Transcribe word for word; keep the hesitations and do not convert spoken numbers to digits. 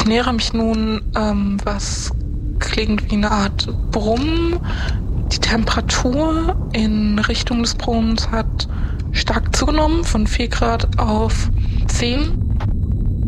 Ich nähere mich nun, ähm, was klingt wie eine Art Brummen. Die Temperatur in Richtung des Brummens hat stark zugenommen, von vier Grad auf zehn.